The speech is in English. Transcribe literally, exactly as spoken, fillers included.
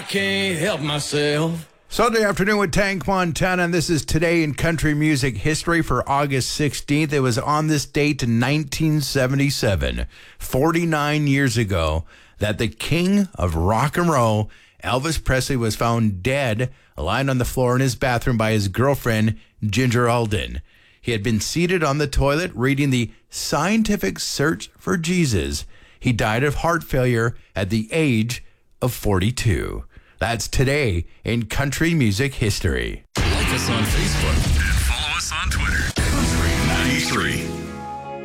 can't help myself. Sunday afternoon with Tank Montana, and this is Today in Country Music History for August sixteenth. It was on this date in nineteen seventy-seven, forty-nine years ago, that the king of rock and roll, Elvis Presley, was found dead, lying on the floor in his bathroom by his girlfriend, Ginger Alden. He had been seated on the toilet reading the Scientific Search for Jesus. He died of heart failure at the age of forty-two. That's Today in Country Music History. Like us on Facebook and follow us on Twitter.